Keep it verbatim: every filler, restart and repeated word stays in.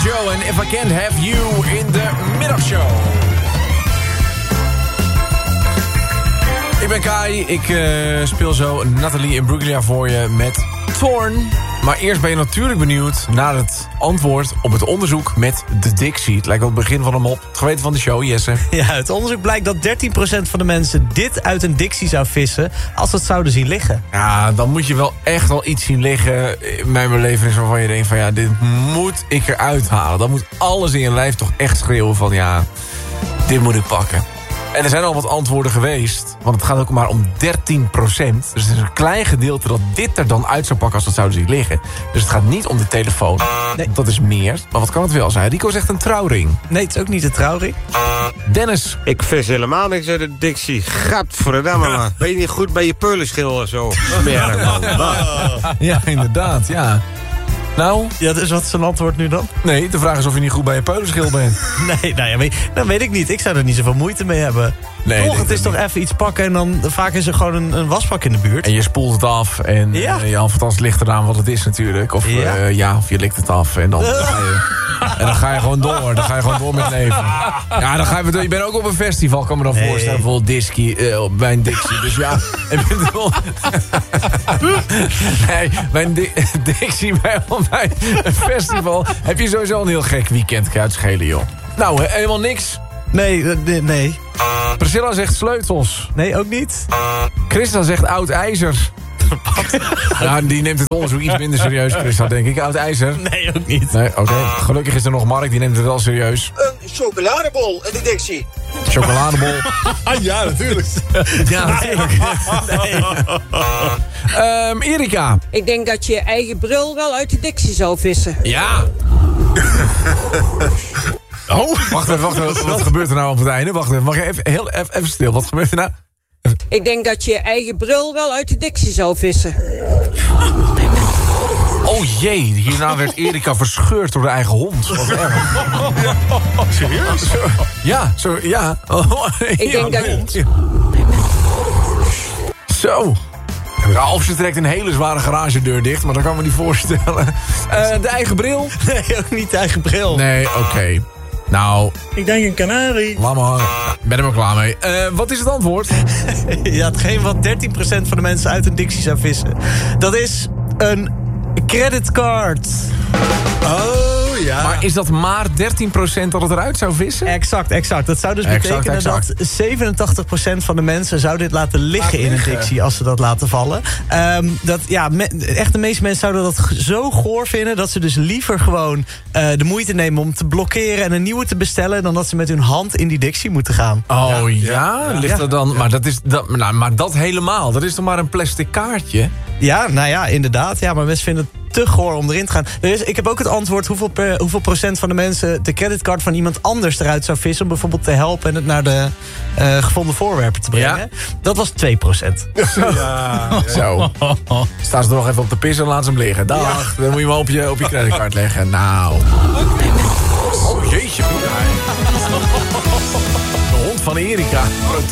Joe en If I Can't Have You in de middagshow. Ik ben Kai, ik uh, speel zo Nathalie en Bruglia voor je met Thorn. Maar eerst ben je natuurlijk benieuwd naar het antwoord op het onderzoek met de Dixie. Het lijkt wel het begin van een mop. Het geweten van de show, Jesse. Ja, het onderzoek blijkt dat dertien procent van de mensen dit uit een Dixie zou vissen als ze het zouden zien liggen. Ja, dan moet je wel echt wel iets zien liggen in mijn beleving waarvan je denkt van ja, dit moet ik eruit halen. Dan moet alles in je lijf toch echt schreeuwen van ja, dit moet ik pakken. En er zijn al wat antwoorden geweest. Want het gaat ook maar om dertien procent. Dus het is een klein gedeelte dat dit er dan uit zou pakken als dat zouden zien liggen. Dus het gaat niet om de telefoon. Nee. Dat is meer. Maar wat kan het wel zijn? Rico zegt een trouwring. Nee, het is ook niet de trouwring. Dennis. Ik vis helemaal niks uit de Dixie. Gadverdamme, man. Ben je niet goed bij je peulenschil of zo? Smerig, man. Ja, inderdaad, ja. Nou? Ja, dus wat is zijn antwoord nu dan? Nee, de vraag is of je niet goed bij je peulenschil bent. Nee, nou ja, weet, dat weet ik niet. Ik zou er niet zoveel moeite mee hebben. Nee, toch, het is toch even iets pakken en dan vaak is er gewoon een, een wasbak in de buurt. En je spoelt het af en ja, uh, ja, of althans ligt eraan wat het is natuurlijk. Of ja, uh, ja of je likt het af en dan, dan ga je... En dan ga je gewoon door. Dan ga je gewoon door met leven. Ja, dan ga je, je bent ook op een festival, kan me dan nee. voorstellen. Bijvoorbeeld Disky, uh, bij een Dixie. Dus ja, heb je het wel... Nee, bij een di Dixie, bij, bij een festival... heb je sowieso een heel gek weekend kan je uitschelen, joh. Nou, helemaal niks. Nee, nee, nee. Priscilla zegt sleutels. Nee, ook niet. Christa zegt oud ijzer. Ja, die neemt het onderzoek iets minder serieus, Christa, denk ik. Oud ijzer? Nee, ook niet. Nee, oké. Okay. Gelukkig is er nog Mark, die neemt het wel serieus. Een chocoladebol in de Dixie. Chocoladebol. Ja, natuurlijk. Ja, natuurlijk. Nee. um, Erika. Ik denk dat je je eigen bril wel uit de Dixie zou vissen. Ja. Oh, wacht even, wacht even. Wat gebeurt er nou op het einde? Wacht even, mag je even, heel, even, even stil. Wat gebeurt er nou? Ik denk dat je je eigen bril wel uit de Dixie zou vissen. Oh jee, hierna werd Erika verscheurd door de eigen hond. Wat erg. Serieus? Ja, zo, ja. Oh, ik ja, denk dat... Ja. Zo. Ja, of ze trekt een hele zware garagedeur dicht, maar dat kan ik me niet voorstellen. Uh, de eigen bril? Nee, ook niet de eigen bril. Nee, oké. Okay. Nou... Ik denk een kanarie. Laat maar hangen. Ik ben er maar klaar mee. Uh, wat is het antwoord? Ja, hetgeen wat dertien procent van de mensen uit een Dixie zou vissen. Dat is een creditcard. Oh, ja. Maar is dat maar dertien procent dat het eruit zou vissen? Exact, exact. Dat zou dus exact, betekenen exact. dat zevenentachtig procent van de mensen zou dit laten liggen in een Dixie als ze dat laten vallen. Um, dat, ja, me, echt de meeste mensen zouden dat zo goor vinden dat ze dus liever gewoon uh, de moeite nemen om te blokkeren en een nieuwe te bestellen dan dat ze met hun hand in die Dixie moeten gaan. Oh ja? ja? ja. Ligt er dan... Ja. Maar, dat is, dat, nou, maar dat helemaal. Dat is toch maar een plastic kaartje? Ja, nou ja, inderdaad. Ja, maar mensen vinden het te goor om erin te gaan. Er is, ik heb ook het antwoord hoeveel, per, hoeveel procent van de mensen de creditcard van iemand anders eruit zou vissen om bijvoorbeeld te helpen en het naar de uh, gevonden voorwerpen te brengen. Ja? Dat was twee procent. Ja, ja. Zo. Staan ze er nog even op de pis en laten ze hem liggen. Dag, ja. Dan moet je hem op je, op je creditcard leggen. Nou. Oh jeetje. De hond van Erika. Protest.